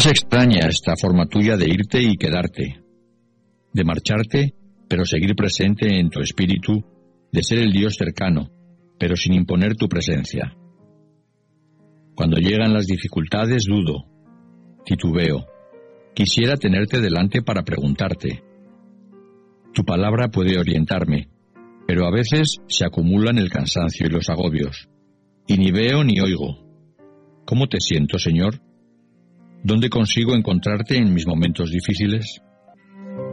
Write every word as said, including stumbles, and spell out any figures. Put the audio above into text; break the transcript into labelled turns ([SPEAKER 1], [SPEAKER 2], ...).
[SPEAKER 1] extraña esta forma tuya de irte y quedarte, de marcharte, pero seguir presente en tu espíritu, de ser el Dios cercano, pero sin imponer tu presencia. Cuando llegan las dificultades dudo, titubeo, quisiera tenerte delante para preguntarte. Tu palabra puede orientarme, pero a veces se acumulan el cansancio y los agobios, y ni veo ni oigo. ¿Cómo te siento, Señor? ¿Dónde consigo encontrarte en mis momentos difíciles?